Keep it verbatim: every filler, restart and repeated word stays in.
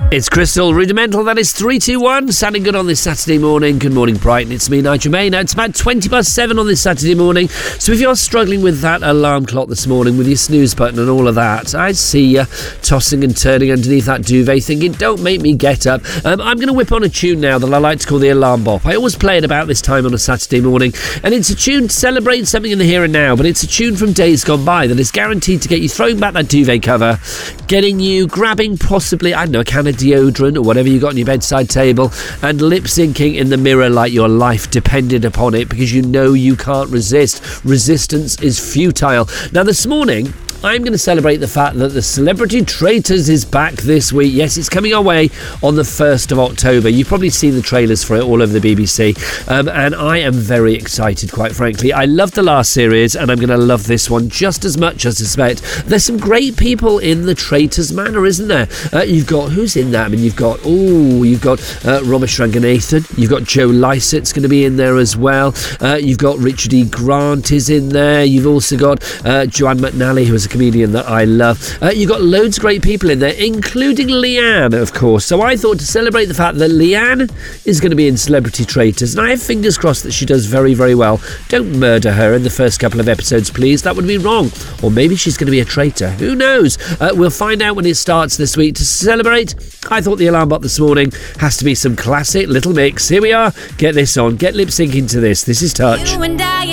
It's Crystal Rudimental. That is three two one. Sounding good on this Saturday morning. Good morning, Brighton. It's me, Nigel May. Now, it's about twenty past seven on this Saturday morning. So if you're struggling with that alarm clock this morning, with your snooze button and all of that, I see you tossing and turning underneath that duvet thinking, don't make me get up. Um, I'm going to whip on a tune now that I like to call the Alarm Bop. I always play it about this time on a Saturday morning. And it's a tune to celebrate something in the here and now. But it's a tune from days gone by that is guaranteed to get you throwing back that duvet cover, getting you grabbing possibly, I don't know, a can of deodorant or whatever you got on your bedside table, and lip syncing in the mirror like your life depended upon it, because you know you can't resist. Resistance is futile. Now this morning, I'm going to celebrate the fact that the Celebrity Traitors is back this week. Yes, it's coming our way on the first of October. You've probably seen the trailers for it all over the B B C. Um, and I am very excited, quite frankly. I loved the last series, and I'm going to love this one just as much, I suspect. There's some great people in the Traitors Manor, isn't there? Uh, you've got, who's in that? I mean, you've got, oh, you've got uh, Ramesh Ranganathan. You've got Joe Lycett's going to be in there as well. Uh, you've got Richard E. Grant is in there. You've also got uh, Joanne McNally, who is a comedian that I love. Uh, you've got loads of great people in there, including Leanne, of course. So I thought to celebrate the fact that Leanne is going to be in Celebrity Traitors, and I have fingers crossed that she does very, very well. Don't murder her in the first couple of episodes, please. That would be wrong. Or maybe she's going to be a traitor. Who knows? Uh, we'll find out when it starts this week. To celebrate, I thought the alarm bot this morning has to be some classic Little Mix. Here we are. Get this on. Get lip sync into this. This is Touch.